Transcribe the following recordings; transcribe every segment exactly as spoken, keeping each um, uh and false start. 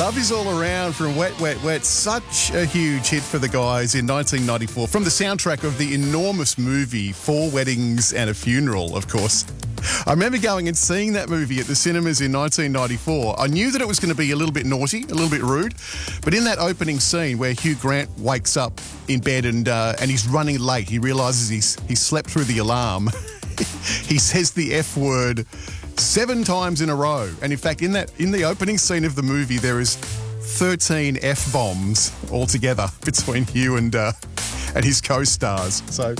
Love Is All Around from Wet, Wet, Wet. Such a huge hit for the guys in nineteen ninety-four from the soundtrack of the enormous movie Four Weddings and a Funeral, of course. I remember going and seeing that movie at the cinemas in nineteen ninety-four. I knew that it was going to be a little bit naughty, a little bit rude, but in that opening scene where Hugh Grant wakes up in bed and uh, and he's running late, he realises he's he slept through the alarm. He says the F word seven times in a row. And in fact, in that in the opening scene of the movie, there is thirteen F-bombs altogether between Hugh and uh, and his co-stars. So,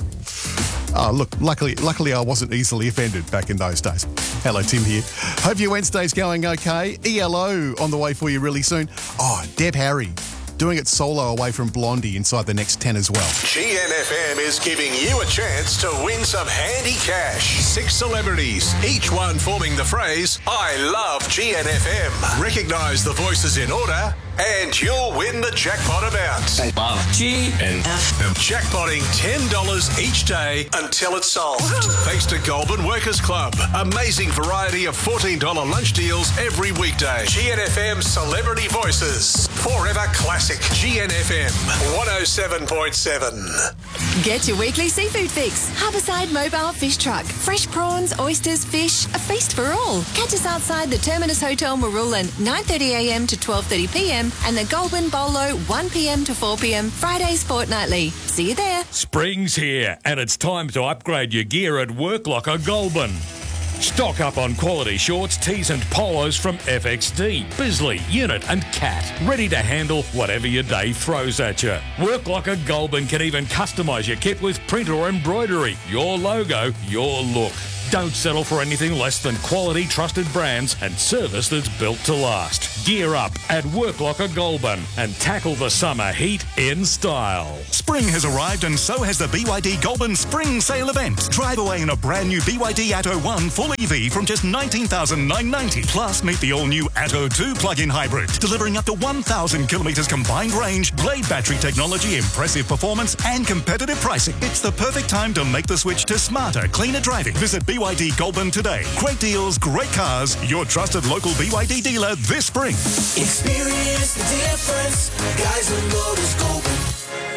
oh, look, luckily, luckily I wasn't easily offended back in those days. Hello, Tim here. Hope your Wednesday's going okay. E L O on the way for you really soon. Oh, Deb Harry doing it solo away from Blondie inside the next ten as well. G N F M is giving you a chance to win some handy cash. Six celebrities, each one forming the phrase, I love G N F M. Recognise the voices in order and you'll win the jackpot amount. I love G N F M. Jackpotting ten dollars each day until it's solved. Thanks to Goulburn Workers Club. Amazing variety of fourteen dollars lunch deals every weekday. G N F M Celebrity Voices. Forever classic. G N F M one oh seven point seven. Get your weekly seafood fix. Harborside Mobile Fish Truck. Fresh prawns, oysters, fish, a feast for all. Catch us outside the Terminus Hotel Marulan, nine thirty a m to twelve thirty p m and the Goulburn Bolo, one p m to four p m, Fridays fortnightly. See you there. Spring's here and it's time to upgrade your gear at Worklocker Goulburn. Stock up on quality shorts, tees and polos from F X D, Bisley, Unit and Cat. Ready to handle whatever your day throws at you. Worklocker Goulburn can even customise your kit with print or embroidery. Your logo, your look. Don't settle for anything less than quality, trusted brands and service that's built to last. Gear up at Worklocker Goulburn and tackle the summer heat in style. Spring has arrived and so has the B Y D Goulburn Spring Sale event. Drive away in a brand new B Y D Atto one full E V from just nineteen thousand nine hundred ninety dollars. Plus, meet the all-new Atto two plug-in hybrid, delivering up to one thousand kilometres combined range, blade battery technology, impressive performance and competitive pricing. It's the perfect time to make the switch to smarter, cleaner driving. Visit B Y D Goulburn today. Great deals, great cars. Your trusted local B Y D dealer this spring. Experience the difference. Guys and Motors Goulburn.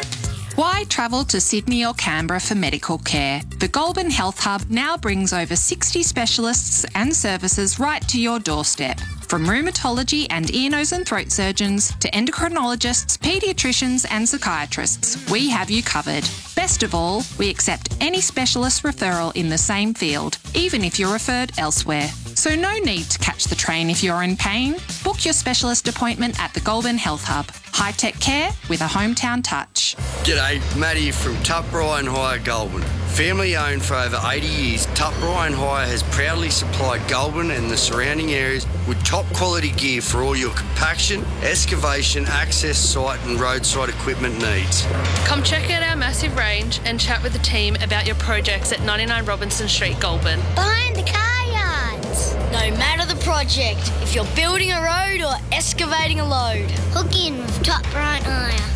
Why travel to Sydney or Canberra for medical care? The Goulburn Health Hub now brings over sixty specialists and services right to your doorstep. From rheumatology and ear, nose and throat surgeons to endocrinologists, paediatricians and psychiatrists, we have you covered. Best of all, we accept any specialist referral in the same field, even if you're referred elsewhere. So no need to catch the train if you're in pain. Book your specialist appointment at the Goulburn Health Hub. High-tech care with a hometown touch. G'day, Matty from Tup Bryan Hire Goulburn. Family owned for over eighty years, Tup Bryan Hire has proudly supplied Goulburn and the surrounding areas with top quality gear for all your compaction, excavation, access site and roadside equipment needs. Come check out our massive range and chat with the team about your projects at ninety-nine Robinson Street, Goulburn. Behind the car yards. No matter the project, if you're building a road or excavating a load, hook in with Tup Bryan Hire.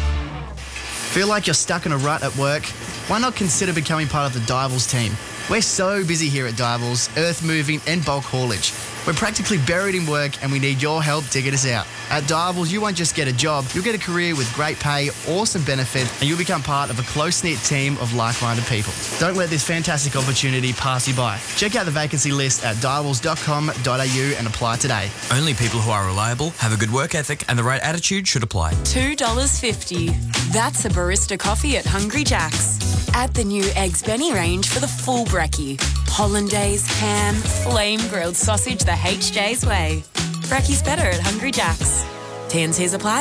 Feel like you're stuck in a rut at work? Why not consider becoming part of the Divals team? We're so busy here at Divals, earth moving and bulk haulage. We're practically buried in work and we need your help to get us out. At Divals, you won't just get a job, you'll get a career with great pay, awesome benefit, and you'll become part of a close-knit team of like-minded people. Don't let this fantastic opportunity pass you by. Check out the vacancy list at divals dot com dot a u and apply today. Only people who are reliable, have a good work ethic and the right attitude should apply. two dollars fifty. That's a barista coffee at Hungry Jack's. Add the new Eggs Benny range for the full brekkie. Hollandaise, ham, flame grilled sausage the H J's way. Brekkie's better at Hungry Jack's. T and C's apply.